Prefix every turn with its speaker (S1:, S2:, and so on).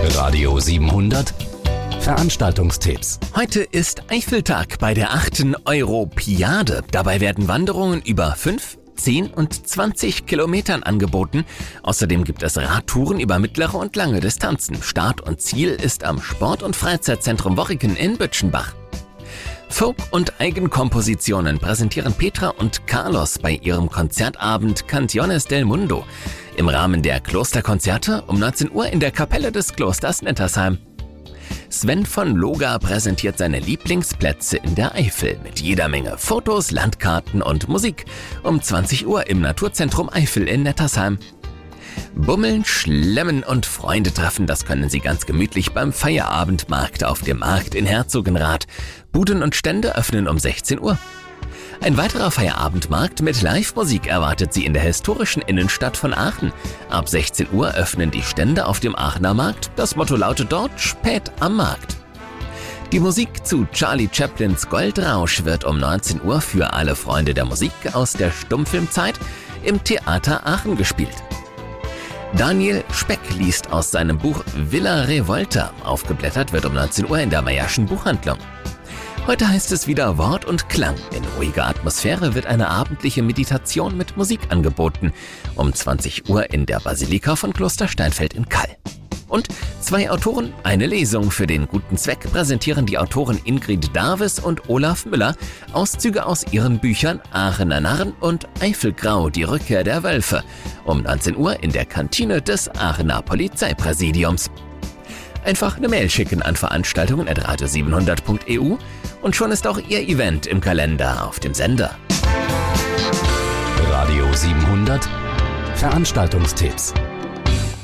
S1: Radio 700 Veranstaltungstipps.
S2: Heute ist Eifeltag bei der 8. Europiade. Dabei werden Wanderungen über 5, 10 und 20 Kilometern angeboten. Außerdem gibt es Radtouren über mittlere und lange Distanzen. Start und Ziel ist am Sport- und Freizeitzentrum Worriken in Bütschenbach. Folk- und Eigenkompositionen präsentieren Petra und Carlos bei ihrem Konzertabend Canciones del Mundo. Im Rahmen der Klosterkonzerte um 19 Uhr in der Kapelle des Klosters Nettersheim. Sven von Loga präsentiert seine Lieblingsplätze in der Eifel mit jeder Menge Fotos, Landkarten und Musik um 20 Uhr im Naturzentrum Eifel in Nettersheim. Bummeln, Schlemmen und Freunde treffen, das können Sie ganz gemütlich beim Feierabendmarkt auf dem Markt in Herzogenrath. Buden und Stände öffnen um 16 Uhr. Ein weiterer Feierabendmarkt mit Live-Musik erwartet Sie in der historischen Innenstadt von Aachen. Ab 16 Uhr öffnen die Stände auf dem Aachener Markt. Das Motto lautet dort Spät am Markt. Die Musik zu Charlie Chaplins Goldrausch wird um 19 Uhr für alle Freunde der Musik aus der Stummfilmzeit im Theater Aachen gespielt. Daniel Speck liest aus seinem Buch Villa Revolta. Aufgeblättert wird um 19 Uhr in der Meyer'schen Buchhandlung. Heute heißt es wieder Wort und Klang. In ruhiger Atmosphäre wird eine abendliche Meditation mit Musik angeboten. Um 20 Uhr in der Basilika von Kloster Steinfeld in Kall. Und 2 Autoren, eine Lesung für den guten Zweck präsentieren die Autoren Ingrid Darves und Olaf Müller Auszüge aus ihren Büchern Aachener Narren und Eifelgrau, die Rückkehr der Wölfe. Um 19 Uhr in der Kantine des Aachener Polizeipräsidiums. Einfach eine Mail schicken an veranstaltungen@radio700.eu und schon ist auch Ihr Event im Kalender auf dem Sender.
S1: Radio 700 Veranstaltungstipps.